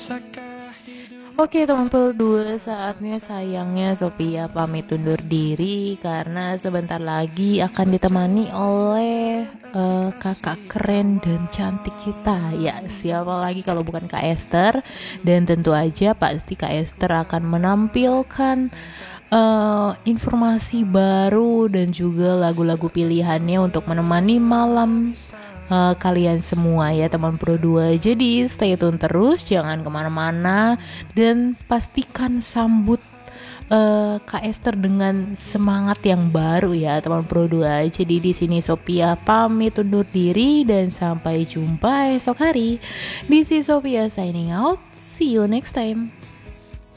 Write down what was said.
Oke teman berdua, saatnya sayangnya Sophia pamit undur diri karena sebentar lagi akan ditemani oleh kakak keren dan cantik kita. Ya siapa lagi kalau bukan Kak Esther. Dan tentu aja pasti Kak Esther akan menampilkan informasi baru dan juga lagu-lagu pilihannya untuk menemani malam kalian semua ya teman Pro 2. Jadi stay tune terus, jangan kemana-mana, dan pastikan sambut Kak Esther dengan semangat yang baru ya teman Pro 2. Jadi di sini Sophia pamit undur diri dan sampai jumpa esok hari. This is Sophia signing out. See you next time.